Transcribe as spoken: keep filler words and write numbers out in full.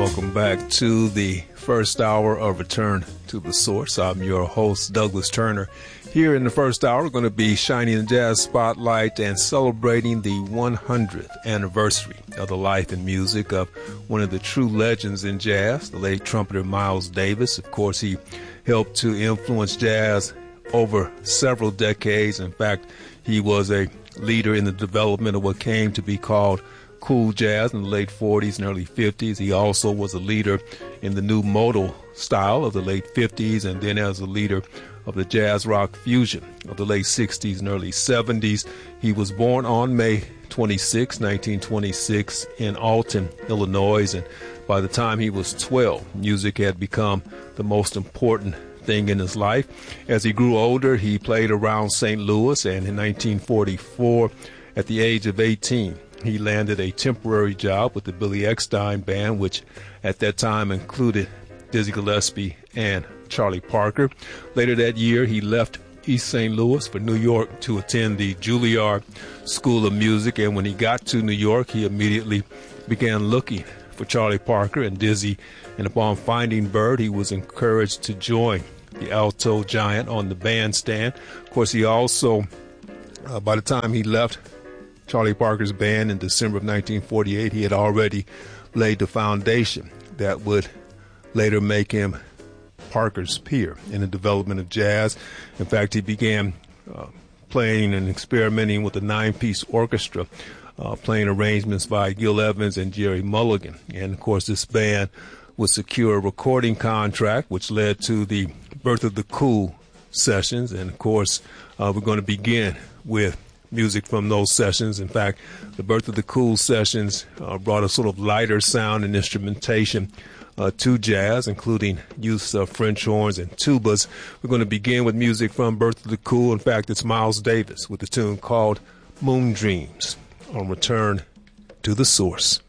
welcome back to the first hour of Return to the Source. I'm your host, Douglas Turner. Here in the first hour, we're going to be shining the jazz spotlight and celebrating the one hundredth anniversary of the life and music of one of the true legends in jazz, the late trumpeter Miles Davis. Of course, he helped to influence jazz over several decades. In fact, he was a leader in the development of what came to be called cool jazz in the late forties and early fifties. He also was a leader in the new modal style of the late fifties, and then as a leader of the jazz rock fusion of the late sixties and early seventies. He was born on May twenty-sixth, nineteen twenty-six in Alton, Illinois, and by the time he was twelve, music had become the most important thing in his life. As he grew older, he played around Saint Louis, and in nineteen forty-four, at the age of eighteen, he landed a temporary job with the Billy Eckstine Band, which at that time included Dizzy Gillespie and Charlie Parker. Later that year, he left East Saint Louis for New York to attend the Juilliard School of Music, and when he got to New York, he immediately began looking for Charlie Parker and Dizzy, and upon finding Bird, he was encouraged to join the alto giant on the bandstand. Of course, he also, uh, by the time he left Charlie Parker's band in December of nineteen forty-eight, he had already laid the foundation that would later make him Parker's peer in the development of jazz. In fact, he began uh, playing and experimenting with a nine-piece orchestra, uh, playing arrangements by Gil Evans and Jerry Mulligan. And, of course, this band would secure a recording contract, which led to the birth of the Cool sessions. And, of course, uh, we're going to begin with music from those sessions. In fact, the birth of the Cool sessions uh, brought a sort of lighter sound and instrumentation uh, to jazz, including use of French horns and tubas. We're going to begin with music from Birth of the Cool. In fact, it's Miles Davis with a tune called Moon Dreams on Return to the Source.